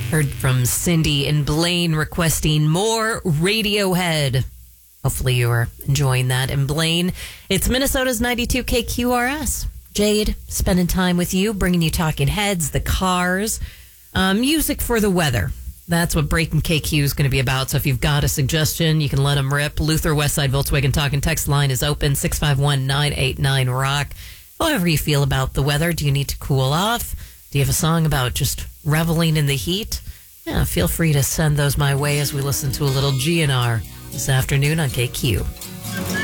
Heard from Cindy and Blaine requesting more Radiohead. Hopefully you are enjoying that. And Blaine, it's Minnesota's 92 KQRS. Jade, spending time with you, bringing you Talking Heads, the Cars, music for the weather. That's what Breaking KQ is going to be about. So if you've got a suggestion, you can let them rip. Luther Westside Volkswagen Talking text line is open, 651-989-ROCK. However you feel about the weather, do you need to cool off? Do you have a song about just reveling in the heat? Yeah, feel free to send those my way as we listen to a little GNR this afternoon on KQ.